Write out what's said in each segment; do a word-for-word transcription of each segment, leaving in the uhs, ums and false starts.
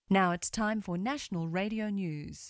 Now it's time for National Radio News.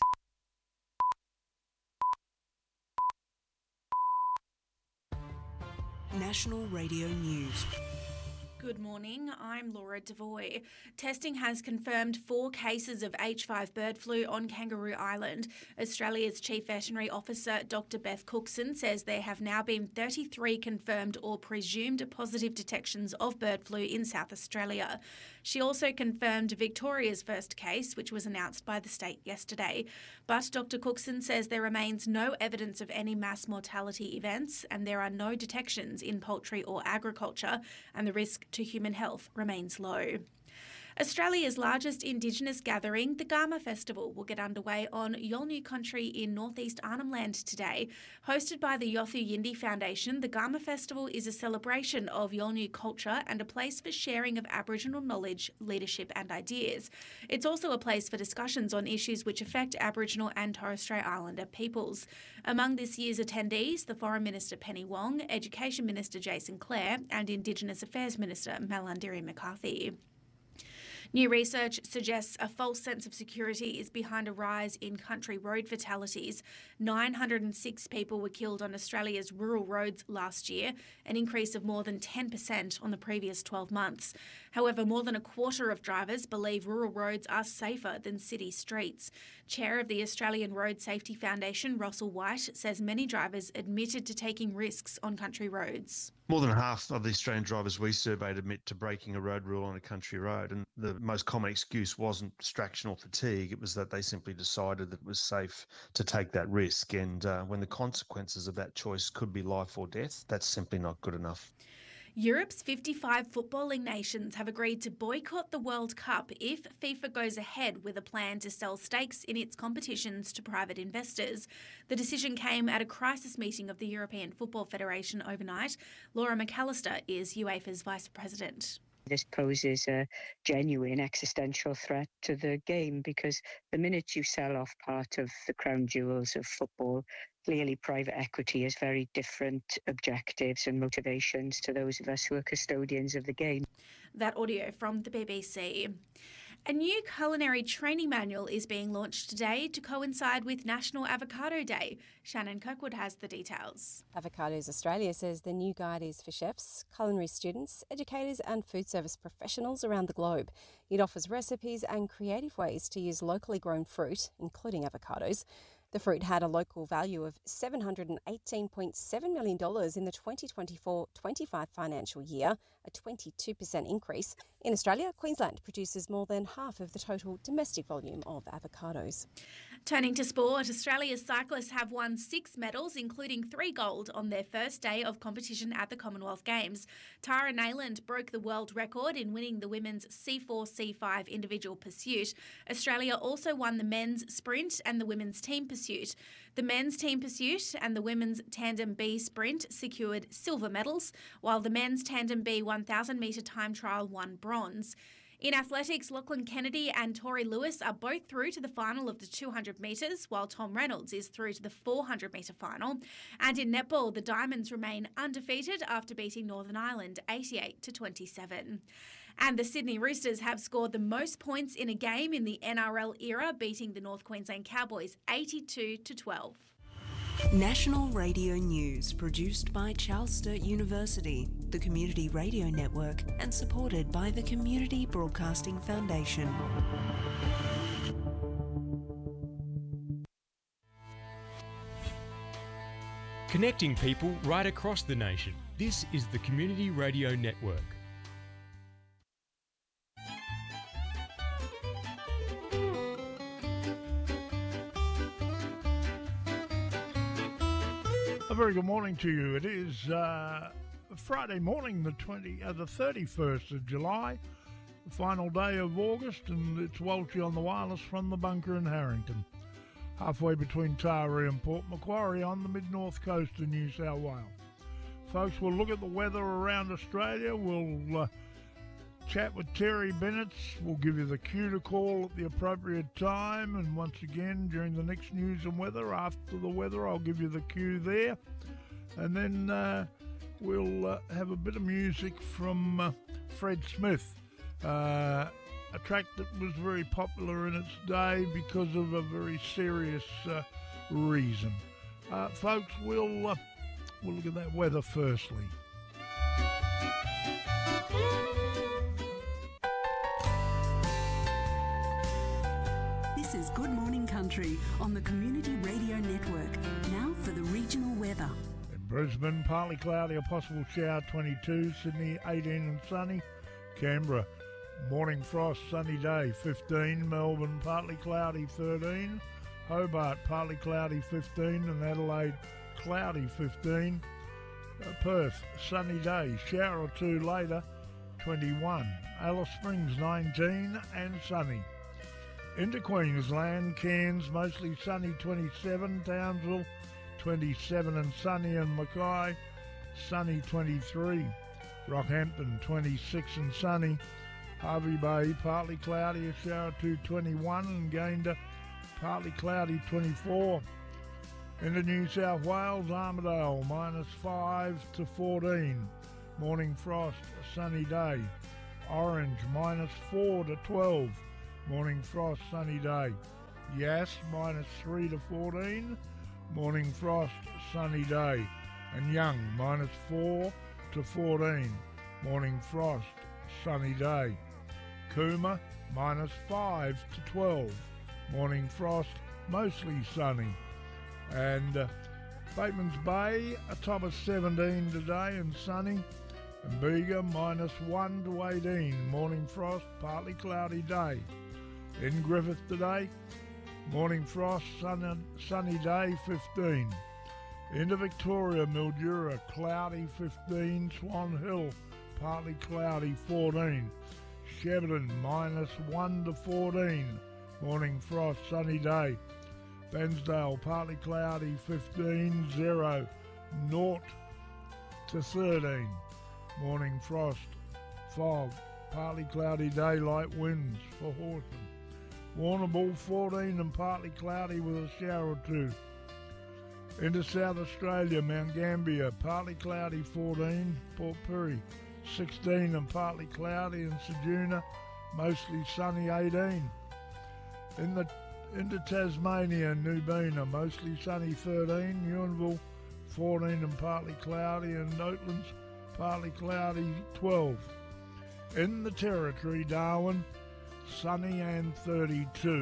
National Radio News. Good morning, I'm Laura Devoy. Testing has confirmed four cases of H five bird flu on Kangaroo Island. Australia's Chief Veterinary Officer, Doctor Beth Cookson, says there have now been thirty-three confirmed or presumed positive detections of bird flu in South Australia. She also confirmed Victoria's first case, which was announced by the state yesterday. But Doctor Cookson says there remains no evidence of any mass mortality events and there are no detections in poultry or agriculture, and the risk to human health remains low. Australia's largest Indigenous gathering, the Garma Festival, will get underway on Yolngu country in northeast Arnhem Land today. Hosted by the Yothu Yindi Foundation, the Garma Festival is a celebration of Yolngu culture and a place for sharing of Aboriginal knowledge, leadership and ideas. It's also a place for discussions on issues which affect Aboriginal and Torres Strait Islander peoples. Among this year's attendees, the Foreign Minister Penny Wong, Education Minister Jason Clare and Indigenous Affairs Minister Malarndirri McCarthy. New research suggests a false sense of security is behind a rise in country road fatalities. nine hundred six people were killed on Australia's rural roads last year, an increase of more than ten percent on the previous twelve months. However, more than a quarter of drivers believe rural roads are safer than city streets. Chair of the Australian Road Safety Foundation, Russell White, says many drivers admitted to taking risks on country roads. More than half of the Australian drivers we surveyed admit to breaking a road rule on a country road, and the most common excuse wasn't distraction or fatigue, it was that they simply decided that it was safe to take that risk, and uh, when the consequences of that choice could be life or death, that's simply not good enough. Europe's fifty-five footballing nations have agreed to boycott the World Cup if FIFA goes ahead with a plan to sell stakes in its competitions to private investors. The decision came at a crisis meeting of the European Football Federation overnight. Laura McAllister is UEFA's Vice President. This poses a genuine existential threat to the game because the minute you sell off part of the crown jewels of football, clearly private equity has very different objectives and motivations to those of us who are custodians of the game. That audio from the B B C. A new culinary training manual is being launched today to coincide with National Avocado Day. Shannon Kirkwood has the details. Avocados Australia says the new guide is for chefs, culinary students, educators and food service professionals around the globe. It offers recipes and creative ways to use locally grown fruit, including avocados. The fruit had a local value of seven hundred eighteen point seven million dollars in the twenty twenty-four twenty-five financial year, a twenty-two percent increase. In Australia, Queensland produces more than half of the total domestic volume of avocados. Turning to sport, Australia's cyclists have won six medals, including three gold, on their first day of competition at the Commonwealth Games. Tara Nayland broke the world record in winning the women's C four C five individual pursuit. Australia also won the men's sprint and the women's team pursuit. The men's team pursuit and the women's tandem B sprint secured silver medals, while the men's tandem B one thousand metre time trial won bronze. In athletics, Lachlan Kennedy and Tori Lewis are both through to the final of the two hundred metres, while Tom Reynolds is through to the four hundred metre final. And in netball, the Diamonds remain undefeated after beating Northern Ireland eighty-eight to twenty-seven. And the Sydney Roosters have scored the most points in a game in the N R L era, beating the North Queensland Cowboys eighty-two to twelve. National Radio News, produced by Charles Sturt University, the Community Radio Network, and supported by the Community Broadcasting Foundation. Connecting people right across the nation. This is the Community Radio Network. A very good morning to you. It is uh, Friday morning, the twenty, uh, the thirty-first of July, the final day of August, and it's Walshy on the wireless from the bunker in Harrington, halfway between Taree and Port Macquarie on the mid-north coast of New South Wales. Folks, we'll look at the weather around Australia. We'll uh, chat with Terry Bennett. We'll give you the cue to call at the appropriate time. And once again, during the next news and weather, after the weather, I'll give you the cue there. And then uh, we'll uh, have a bit of music from uh, Fred Smith, uh, a track that was very popular in its day because of a very serious uh, reason. Uh, folks, we'll, uh, we'll look at that weather firstly. This is Good Morning Country on the Community Radio Network. Now for the regional weather. In Brisbane, partly cloudy, a possible shower, twenty-two. Sydney, eighteen and sunny. Canberra, morning frost, sunny day, fifteen. Melbourne, partly cloudy, thirteen. Hobart, partly cloudy, fifteen. And Adelaide, cloudy, fifteen. Uh, Perth, sunny day, shower or two later, twenty-one. Alice Springs, nineteen and sunny. Into Queensland, Cairns, mostly sunny, twenty-seven. Townsville, twenty-seven and sunny. And Mackay, sunny, twenty-three. Rockhampton, twenty-six and sunny. Hervey Bay, partly cloudy, a shower to twenty-one. And Gayndah, partly cloudy, twenty-four. Into New South Wales, Armidale, minus five to fourteen. Morning frost, a sunny day. Orange, minus four to twelve. Morning frost, sunny day. Yass, minus three to fourteen. Morning frost, sunny day. And Young, minus four to fourteen. Morning frost, sunny day. Cooma, minus five to twelve. Morning frost, mostly sunny. And uh, Bateman's Bay, a top of seventeen today and sunny. And Bega, minus one to eighteen. Morning frost, partly cloudy day. In Griffith today, morning frost, sun, sunny day, fifteen. Into Victoria, Mildura, cloudy, fifteen. Swan Hill, partly cloudy, fourteen. Shepparton, minus one to fourteen. Morning frost, sunny day. Bairnsdale, partly cloudy, fifteen. Zero, naught to thirteen. Morning frost, fog, partly cloudy day, light winds for Horsham. Warrnambool, fourteen and partly cloudy with a shower or two. Into South Australia, Mount Gambier, partly cloudy, fourteen. Port Pirie, sixteen and partly cloudy. And Ceduna, mostly sunny, eighteen. In the, into Tasmania, Nubina, mostly sunny, thirteen. Ewanville, fourteen and partly cloudy. And Oatlands, partly cloudy, twelve. In the Territory, Darwin, sunny and thirty-two.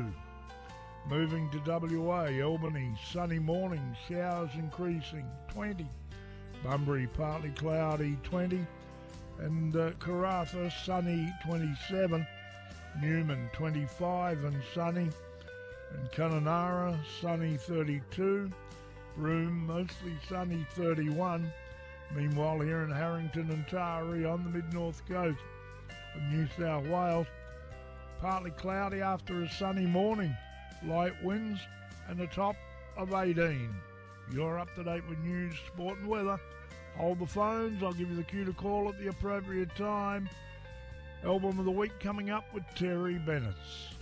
Moving to W A, Albany, sunny morning, showers increasing, twenty. Bunbury, partly cloudy, twenty. And uh, Karratha, sunny, twenty-seven. Newman, twenty-five and sunny. And Kununurra, sunny, thirty-two. Broome, mostly sunny, thirty-one. Meanwhile, here in Harrington and Taree on the mid-north coast of New South Wales, partly cloudy after a sunny morning, light winds and a top of eighteen. You're up to date with news, sport and weather. Hold the phones, I'll give you the cue to call at the appropriate time. Album of the week coming up with Terry Bennett.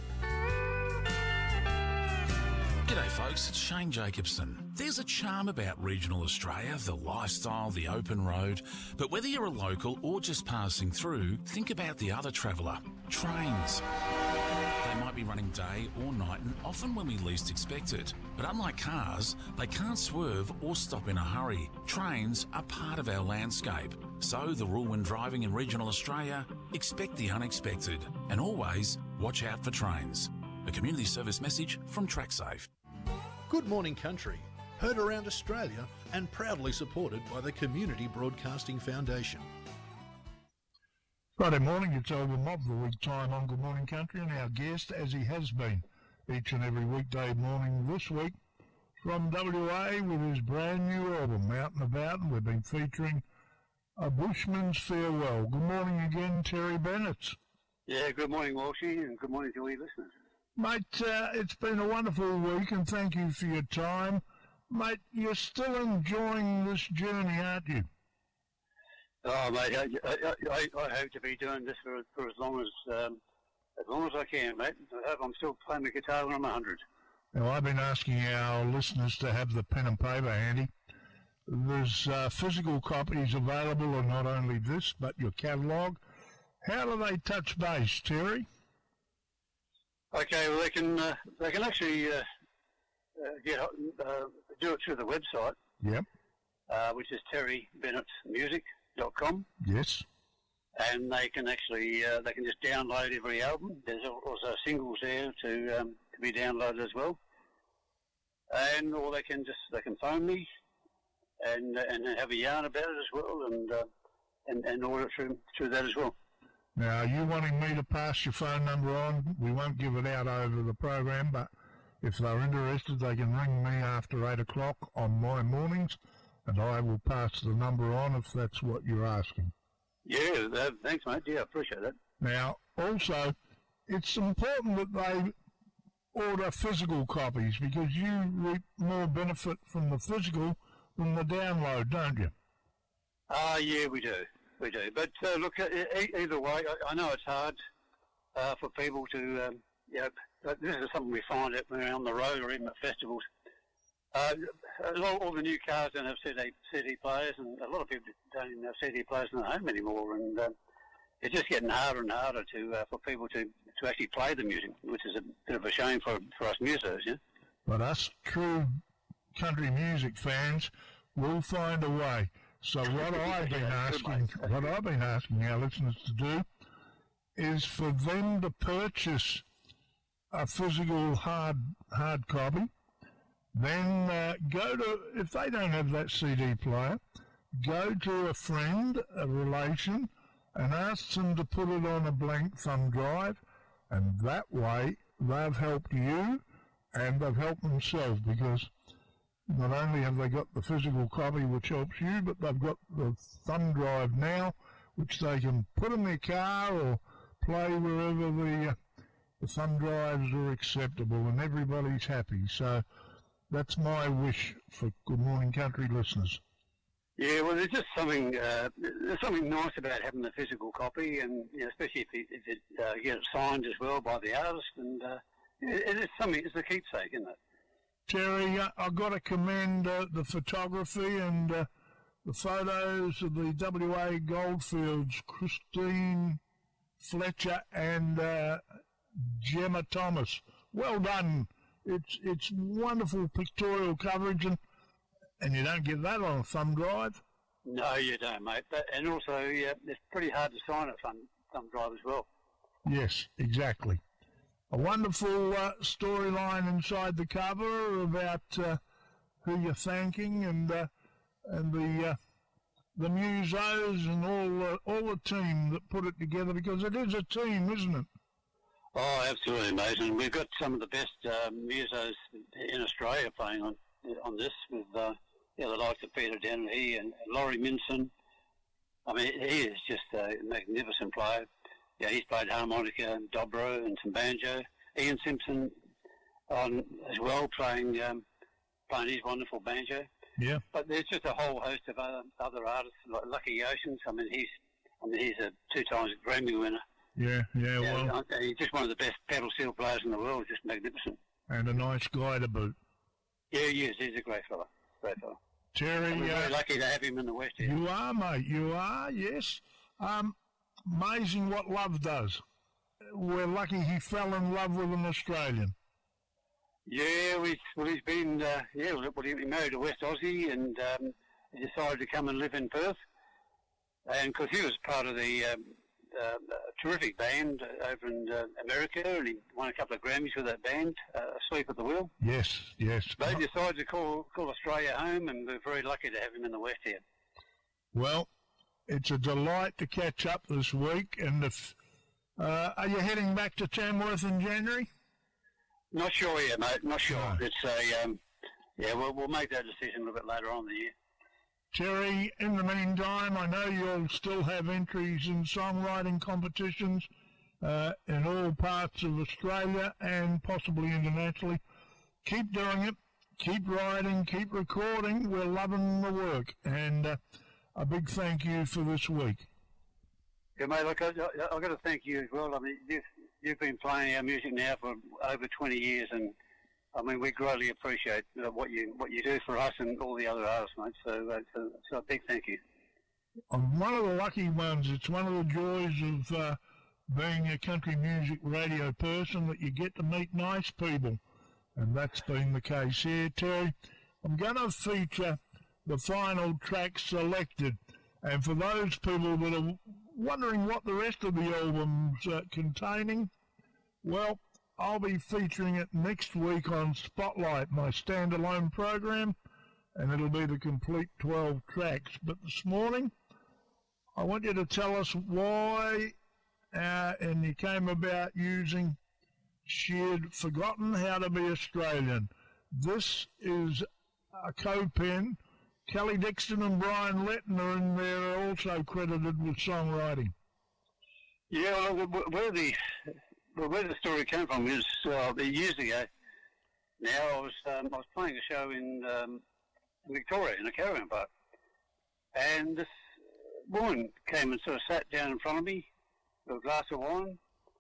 G'day folks, it's Shane Jacobson. There's a charm about regional Australia, the lifestyle, the open road. But whether you're a local or just passing through, think about the other traveller, trains. They might be running day or night and often when we least expect it. But unlike cars, they can't swerve or stop in a hurry. Trains are part of our landscape. So the rule when driving in regional Australia, expect the unexpected and always watch out for trains. A community service message from TrackSafe. Good Morning Country, heard around Australia and proudly supported by the Community Broadcasting Foundation. Friday morning, it's Album of the Week time on Good Morning Country, and our guest, as he has been each and every weekday morning this week, from W A with his brand new album, Out and About, and we've been featuring A Bushman's Farewell. Good morning again, Terry Bennett. Yeah, good morning, Walshy, and good morning to all your listeners. Mate, uh, it's been a wonderful week, and thank you for your time. Mate, you're still enjoying this journey, aren't you? Oh, mate, I, I, I, I hope to be doing this for, for as long as um, as long as I can, mate. I hope I'm still playing the guitar when I'm one hundred. Now, I've been asking our listeners to have the pen and paper handy. There's uh, physical copies available of not only this, but your catalogue. How do they touch base, Terry? Okay, well they can uh, they can actually uh, uh, get uh, do it through the website. Yep. Uh, which is terry bennett music dot com. Yes. And they can actually uh, they can just download every album. There's also singles there to um, to be downloaded as well. And or they can just they can phone me and and have a yarn about it as well, and uh, and and order it through through that as well. Now, are you wanting me to pass your phone number on? We won't give it out over the program, but if they're interested, they can ring me after eight o'clock on my mornings, and I will pass the number on if that's what you're asking. Yeah, uh, thanks, mate. Yeah, I appreciate that. Now, also, it's important that they order physical copies because you reap more benefit from the physical than the download, don't you? Ah, uh, yeah, we do. We do. But uh, look, e- either way, I, I know it's hard uh, for people to, um, you know, this is something we find out when we're on the road or even at festivals. Uh, all, all the new cars don't have C D, C D players, and a lot of people don't even have C D players in their home anymore, and um, it's just getting harder and harder to uh, for people to, to actually play the music, which is a bit of a shame for, for us musos, yeah? But us true country music fans will find a way. So what I've been asking, what I've been asking our listeners to do is for them to purchase a physical hard hard copy. Then uh, go to, if they don't have that C D player, go to a friend, a relation, and ask them to put it on a blank thumb drive, and that way they've helped you and they've helped themselves, because not only have they got the physical copy which helps you, but they've got the thumb drive now, which they can put in their car or play wherever the, uh, the thumb drives are acceptable, and everybody's happy. So that's my wish for Good Morning Country listeners. Yeah, well, there's just something uh, there's something nice about having the physical copy, and you know, especially if it, if it uh, get it signed as well by the artist, and uh, it, it is something. It's a keepsake, isn't it? Terry, uh, I've got to commend uh, the photography and uh, the photos of the W A Goldfields, Christine Fletcher and uh, Gemma Thomas. Well done. It's it's wonderful pictorial coverage, and and you don't get that on a thumb drive. No, you don't, mate. But, and also, yeah, it's pretty hard to sign a thumb, thumb drive as well. Yes, exactly. A wonderful uh, storyline inside the cover about uh, who you're thanking, and uh, and the uh, the musos and all the, all the team that put it together, because it is a team, isn't it? Oh, absolutely, mate. And we've got some of the best uh, musos in Australia playing on on this, with uh, yeah, the likes of Peter Dennehy and Laurie Minson. I mean, he is just a magnificent player. Yeah, he's played harmonica and dobro and some banjo. Ian Simpson on as well, playing um, playing his wonderful banjo. Yeah. But there's just a whole host of other, other artists like Lucky Oceans. I mean, he's I mean he's a two times Grammy winner. Yeah, yeah, yeah, well, he's just one of the best pedal steel players in the world. Just magnificent. And a nice guy to boot. Yeah, he is. He's a great fella. Great fella. Terry, and we're uh, very lucky to have him in the West here. You are, mate. You are. Yes. Um, amazing what love does. We're lucky he fell in love with an Australian. Yeah, we, well, he's been, uh, yeah, well, he married a West Aussie, and um, he decided to come and live in Perth. And because he was part of the um, uh, terrific band over in uh, America, and he won a couple of Grammys with that band, uh, Asleep at the Wheel. Yes, yes. They decided to call, call Australia home, and we're very lucky to have him in the West here. Well, it's a delight to catch up this week, and if, uh, are you heading back to Tamworth in January? Not sure yet, mate. Not sure. No. It's a um, yeah. We'll we'll make that decision a little bit later on in the year. Terry, in the meantime, I know you'll still have entries in songwriting competitions uh, in all parts of Australia and possibly internationally. Keep doing it. Keep writing. Keep recording. We're loving the work, and uh, a big thank you for this week. Yeah, mate. Look, I, I, I've got to thank you as well. I mean, you've you've been playing our music now for over twenty years, and I mean, we greatly appreciate uh, what you what you do for us and all the other artists, mate. So, uh, so, so a big thank you. I'm one of the lucky ones. It's one of the joys of uh, being a country music radio person, that you get to meet nice people. And that's been the case here, Terry. I'm going to feature the final track selected. And for those people that are wondering what the rest of the album's uh, containing, well, I'll be featuring it next week on Spotlight, my standalone program, and it'll be the complete twelve tracks. But this morning, I want you to tell us why uh, and you came about using She'd Forgotten How to Be Australian. This is a co-pen. Kelly Dixon and Brian Letton are in there, are also credited with songwriting. Yeah, well, where the well, where the story came from is uh, years ago. Now I was um, I was playing a show in, um, in Victoria in a caravan park, and this woman came and sort of sat down in front of me with a glass of wine,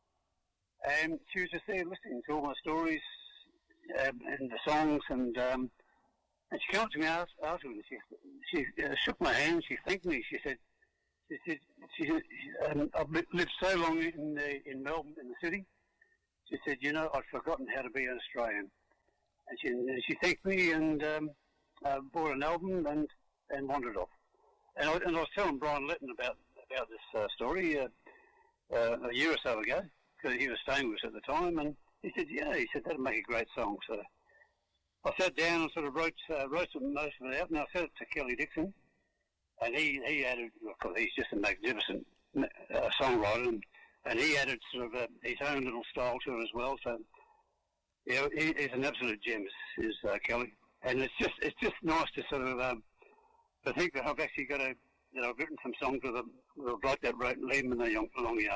and she was just there listening to all my stories um, and the songs, and um, and she came up to me afterwards. And she she uh, shook my hand. She thanked me. She said, she said, she, um, I've lived so long in the, in Melbourne, in the city. She said, you know, I'd forgotten how to be an Australian. And she, and she thanked me and um, uh, bought an album and, and wandered off. And I, and I was telling Brian Letton about about this uh, story uh, uh, a year or so ago, because he was staying with us at the time, and he said, yeah, he said, that'd make a great song. So I sat down and sort of wrote uh, wrote some, most of it out, and I sent it to Kelly Dixon, and he, he added, of course, he's just a magnificent uh, songwriter, and, and he added sort of uh, his own little style to it as well. So yeah, he, he's an absolute gem, is, is uh, Kelly, and it's just it's just nice to sort of um, to think that I've actually got a that I've written some songs with a, with a bloke that wrote Leave 'Em in the Long, long Yard.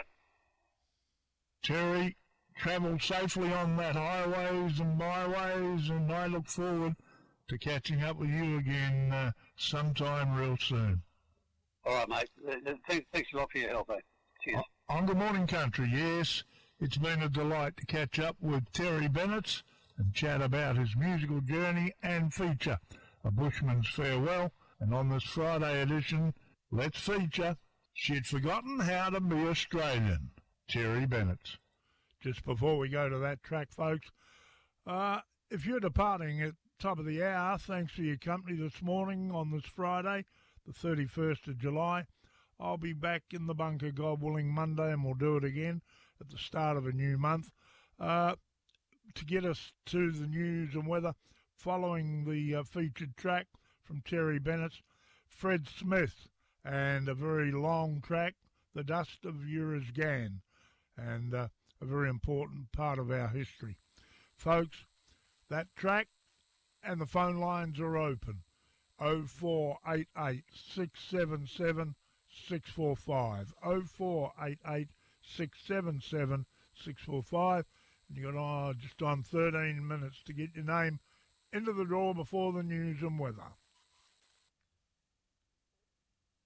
Terry, travel safely on that highways and byways, and I look forward to catching up with you again uh, sometime real soon. All right, mate. Thanks, thanks a lot for your help, mate. Cheers. On Good Morning Country, yes, it's been a delight to catch up with Terry Bennett and chat about his musical journey and feature A Bushman's Farewell. And on this Friday edition, let's feature She'd Forgotten How to Be Australian, Terry Bennett. Just before we go to that track, folks, uh, if you're departing at top of the hour, thanks for your company this morning on this Friday, the thirty-first of July. I'll be back in the bunker, God willing, Monday, and we'll do it again at the start of a new month. Uh, to get us to the news and weather, following the uh, featured track from Terry Bennett, Fred Smith, and a very long track, The Dust of Uruzgan, and uh, a very important part of our history. Folks, that track and the phone lines are open. oh four eight eight, six seven seven, six four five. oh four eight eight, six seven seven, six four five. And you've got oh, just on thirteen minutes to get your name into the draw before the news and weather.